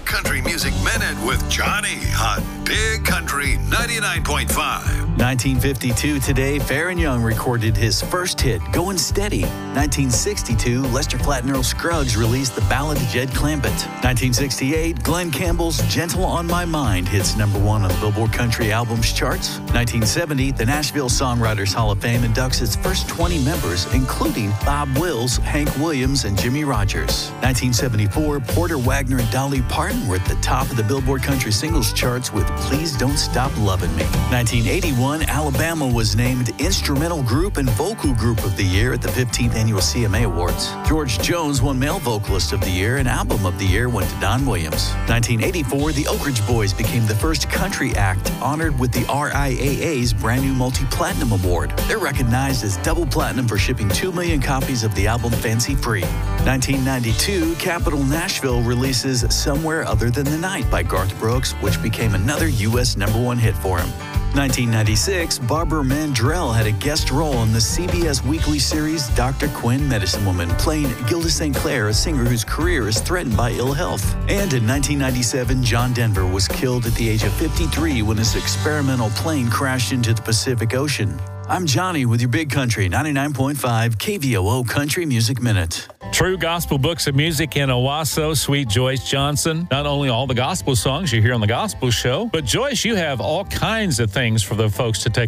Country Music Minute with Johnny on Big Country 99.5. 1952 today, Faron Young recorded his first hit, Going Steady. 1962, Lester Flatt and Earl Scruggs released the ballad Jed Clampett. 1968, Glenn Campbell's Gentle on My Mind hits #1 on the Billboard Country Albums charts. 1970, the Nashville Songwriters Hall of Fame inducts its first 20 members, including Bob Wills, Hank Williams, and Jimmy Rogers. 1974, Porter Wagner and Dolly Parton were at the top of the Billboard Country Singles charts with Please Don't Stop Lovin' Me. 1981, Alabama was named Instrumental Group and Vocal Group of the Year at the 15th Annual CMA Awards. George Jones won Male Vocalist of the Year, and Album of the Year went to Don Williams. 1984, the Oak Ridge Boys became the first country act honored with the RIAA's brand new multi-platinum award. They're recognized as double platinum for shipping 2 million copies of the album Fancy Free. 1992, Capitol Nashville releases Somewhere Other Than the Night by Garth Brooks, which became another U.S. #1 hit for him. 1996, Barbara Mandrell had a guest role in the CBS weekly series Dr. Quinn Medicine Woman, playing Gilda St. Clair, a singer whose career is threatened by ill health. And in 1997, John Denver was killed at the age of 53 when his experimental plane crashed into the Pacific Ocean. I'm Johnny with your Big Country 99.5 KVOO Country Music Minute. True Gospel Books of Music in Owasso, Sweet Joyce Johnson. Not only all the gospel songs you hear on the Gospel Show, but Joyce, you have all kinds of things for the folks to take